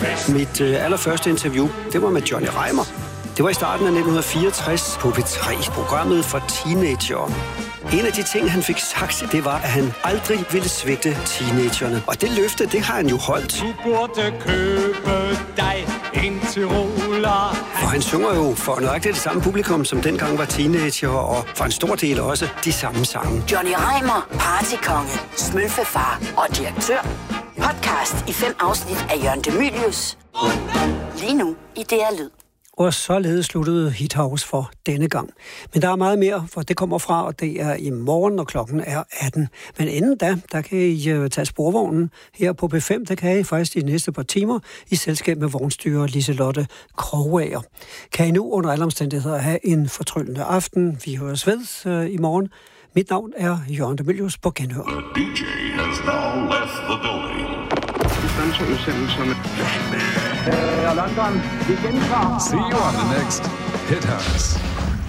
Mit allerførste interview, det var med Johnny Reimer. Det var i starten af 1964 på P3, programmet for teenagere. En af de ting, han fik sagt, det var, at han aldrig ville svigte teenagerne. Og det løfte, det har han jo holdt. Du burde købe dig en Tyroler. For han synger jo for nøjagtigt det samme publikum, som dengang var teenager, og for en stor del også de samme sange. Johnny Reimer, partykonge, smølfefar og direktør. Podcast i 5 afsnit af Jørgen De Mylius. Lige nu i DR Lyd. Og således sluttede Hit House for denne gang. Men der er meget mere, for det kommer fra, og det er i morgen, når klokken er 18. Men inden da, der kan I tage sporvognen her på B5. Det kan I faktisk de næste par timer i selskab med vognstyrer Liselotte Krogager. Kan I nu under alle omstændigheder have en fortryllende aften. Vi høres ved i morgen. Mit navn er Jørgen De Mylius på genhør. The DJ has now left the building. London, vi gentager. See you on the next Hit House.